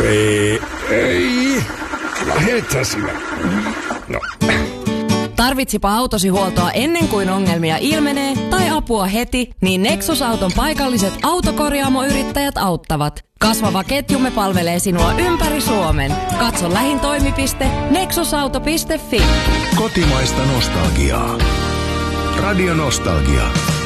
Ei. Lähethän sinä. No. Tarvitsipa autosi huoltoa ennen kuin ongelmia ilmenee tai apua heti, niin Nexus-auton paikalliset autokorjaamoyrittäjät auttavat. Kasvava ketjumme palvelee sinua ympäri Suomen. Katso lähin toimipiste nexusauto.fi. Kotimaista nostalgiaa. Radio Nostalgia.